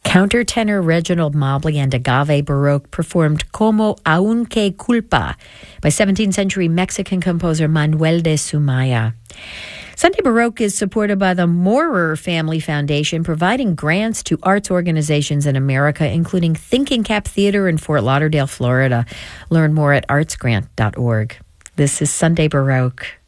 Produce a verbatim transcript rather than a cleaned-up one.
Countertenor Reginald Mobley and Agave Baroque performed Como Aunque Culpa by seventeenth century Mexican composer Manuel de Sumaya. Sunday Baroque is supported by the Moorer Family Foundation, providing grants to arts organizations in America, including Thinking Cap Theater in Fort Lauderdale, Florida. Learn more at arts grant dot org. This is Sunday Baroque.